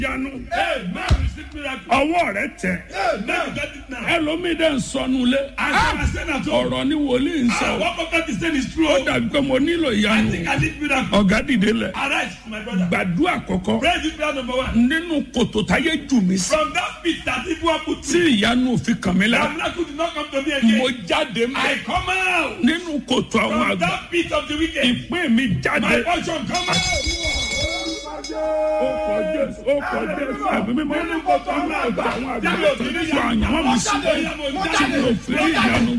Yanu. Amen. Receive miracle. Ọwọ́ rẹ tẹ̀. Amen. Get it now. Ẹlòmíì dẹ̀ ń sọnù lé. As I said at home. Ọ̀rọ̀ ni wòlíì ń sọ. What prophet is saying is true. Ó dàbí pé mo nílò I ìyanu. think I need miracle. Ọ̀gá dìde lẹ̀. Arise, my brother. Gbàdúrà àkọ́kọ́. Pray this prayer number 1. Nínú kòtò táyé jù mí sí. From that pit that people have put Tí me, ìyanu òfin kàn mí that lára. miracle did not come to me Mo again. jáde mọ́. I come out Nínú kòtò àwọn from àgbà. that pit of the wicked. Ìpín mi My jáde. portion come out. Ó kọ Jésù, ó kọ Jésù. Àbí mímọ́ nínú kòtò àwọn àgbà. Àwọn àgbà tó ń sọ àyànwó mi sí. Tí mi ò fi rí ìyanu